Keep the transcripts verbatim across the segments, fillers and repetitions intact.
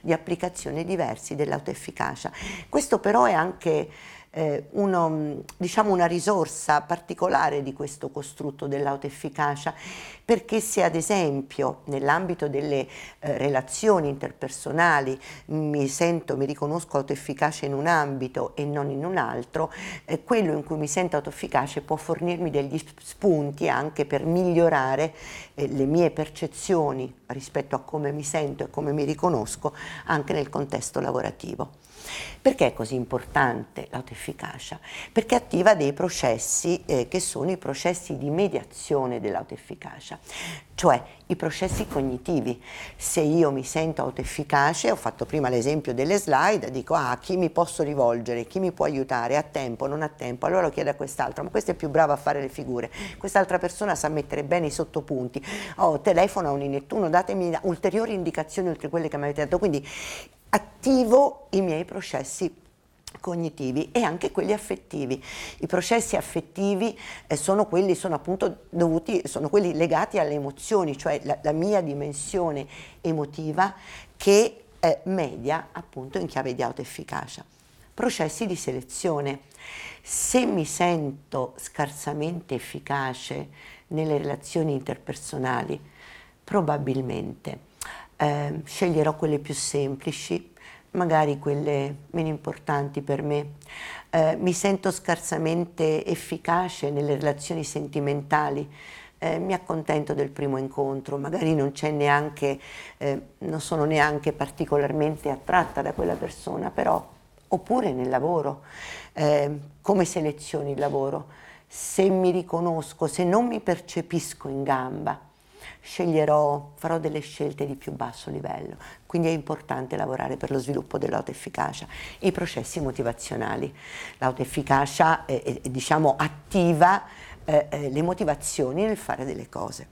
di applicazione diversi dell'autoefficacia. Questo però è anche eh, uno, diciamo una risorsa particolare di questo costrutto dell'autoefficacia, perché se ad esempio nell'ambito delle eh, relazioni interpersonali mi sento, mi riconosco autoefficace in un ambito e non in un altro, eh, quello in cui mi sento autoefficace può fornirmi degli spunti anche per migliorare eh, le mie percezioni rispetto a come mi sento e come mi riconosco anche nel contesto lavorativo. Perché è così importante l'autoefficacia? Perché attiva dei processi eh, che sono i processi di mediazione dell'autoefficacia, cioè i processi cognitivi. Se io mi sento autoefficace, ho fatto prima l'esempio delle slide, dico ah, a chi mi posso rivolgere, chi mi può aiutare, a tempo, non a tempo, allora lo chiedo a quest'altro, ma questo è più bravo a fare le figure, quest'altra persona sa mettere bene i sottopunti, oh, telefono a un Nettuno, datemi ulteriori indicazioni oltre quelle che mi avete dato, quindi attivo i miei processi cognitivi e anche quelli affettivi. I processi affettivi eh, sono quelli, sono appunto dovuti, sono quelli legati alle emozioni, cioè la, la mia dimensione emotiva che eh, media appunto in chiave di autoefficacia. Processi di selezione. Se mi sento scarsamente efficace nelle relazioni interpersonali, probabilmente Eh, sceglierò quelle più semplici, magari quelle meno importanti per me. Eh, mi sento scarsamente efficace nelle relazioni sentimentali, eh, mi accontento del primo incontro, magari non c'è neanche, eh, non sono neanche particolarmente attratta da quella persona, però, oppure nel lavoro, eh, come seleziono il lavoro? Se mi riconosco, se non mi percepisco in gamba, sceglierò, farò delle scelte di più basso livello, quindi è importante lavorare per lo sviluppo dell'autoefficacia. I processi motivazionali, l'autoefficacia è, è, diciamo attiva eh, eh, le motivazioni nel fare delle cose.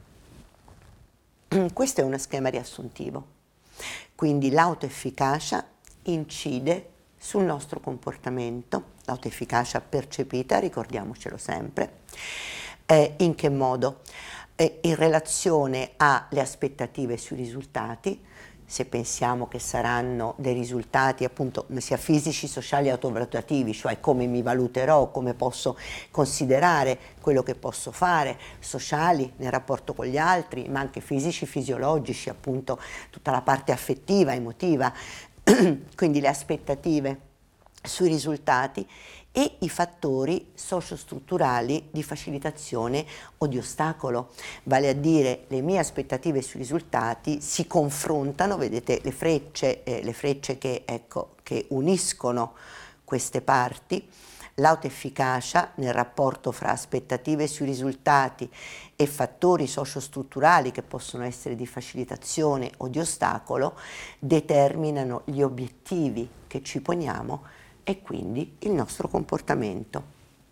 Questo è uno schema riassuntivo, quindi l'autoefficacia incide sul nostro comportamento, l'autoefficacia percepita, ricordiamocelo sempre, eh, in che modo? In relazione alle aspettative sui risultati, se pensiamo che saranno dei risultati appunto sia fisici, sociali, autovalutativi, cioè come mi valuterò, come posso considerare quello che posso fare, sociali nel rapporto con gli altri, ma anche fisici, fisiologici, appunto tutta la parte affettiva, emotiva, quindi le aspettative sui risultati e i fattori sociostrutturali di facilitazione o di ostacolo, vale a dire le mie aspettative sui risultati si confrontano, vedete le frecce, eh, le frecce che, ecco, che uniscono queste parti, l'autoefficacia nel rapporto fra aspettative sui risultati e fattori sociostrutturali che possono essere di facilitazione o di ostacolo determinano gli obiettivi che ci poniamo e quindi il nostro comportamento.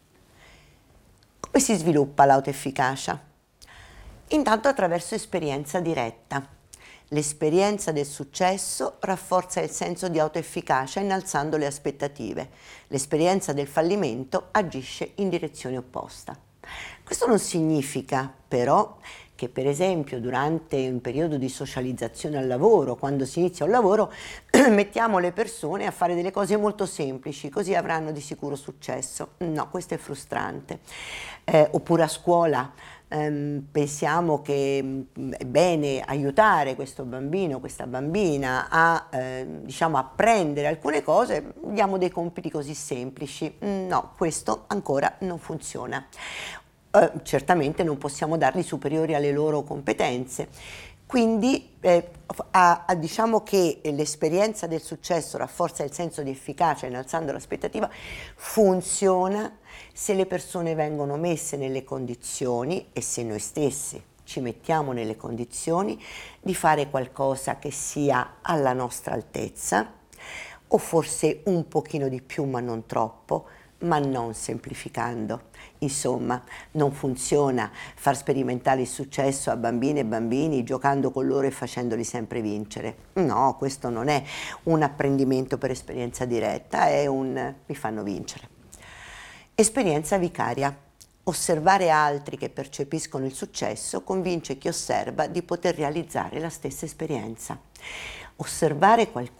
Come si sviluppa l'autoefficacia? Intanto attraverso esperienza diretta. L'esperienza del successo rafforza il senso di autoefficacia innalzando le aspettative. L'esperienza del fallimento agisce in direzione opposta. Questo non significa però che per esempio durante un periodo di socializzazione al lavoro, quando si inizia un lavoro, mettiamo le persone a fare delle cose molto semplici, così avranno di sicuro successo. No, questo è frustrante. Eh, oppure a scuola ehm, pensiamo che mh, è bene aiutare questo bambino, questa bambina a eh, diciamo apprendere alcune cose, diamo dei compiti così semplici. No, questo ancora non funziona. Uh, certamente non possiamo darli superiori alle loro competenze. Quindi eh, a, a, diciamo che l'esperienza del successo rafforza il senso di efficacia innalzando l'aspettativa, funziona se le persone vengono messe nelle condizioni e se noi stessi ci mettiamo nelle condizioni di fare qualcosa che sia alla nostra altezza o forse un pochino di più ma non troppo, ma non semplificando. Insomma, non funziona far sperimentare il successo a bambine e bambini giocando con loro e facendoli sempre vincere. No, questo non è un apprendimento per esperienza diretta, è un mi fanno vincere. Esperienza vicaria. Osservare altri che percepiscono il successo convince chi osserva di poter realizzare la stessa esperienza. Osservare qualcuno